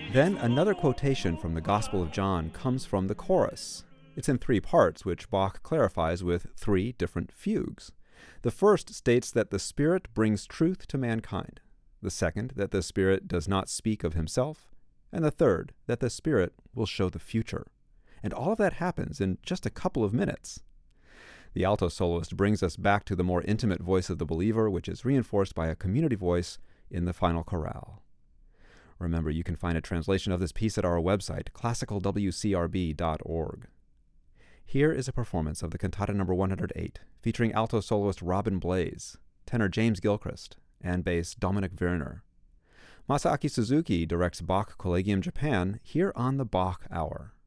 Then another quotation from the Gospel of John comes from the chorus. It's in three parts, which Bach clarifies with three different fugues. The first states that the Spirit brings truth to mankind. The second, that the Spirit does not speak of himself. And the third, that the Spirit will show the future. And all of that happens in just a couple of minutes. The alto soloist brings us back to the more intimate voice of the believer, which is reinforced by a community voice in the final chorale. Remember, you can find a translation of this piece at our website, classicalwcrb.org. Here is a performance of the Cantata No. 108, featuring alto soloist Robin Blaze, tenor James Gilchrist, and bass Dominic Werner. Masaaki Suzuki directs Bach Collegium Japan here on the Bach Hour.